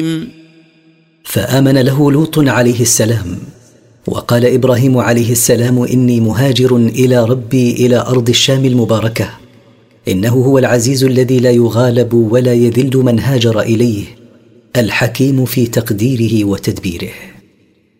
فآمن له لوط عليه السلام. وقال إبراهيم عليه السلام: إني مهاجر إلى ربي إلى أرض الشام المباركة، إنه هو العزيز الذي لا يغالب ولا يذل من هاجر إليه، الحكيم في تقديره وتدبيره.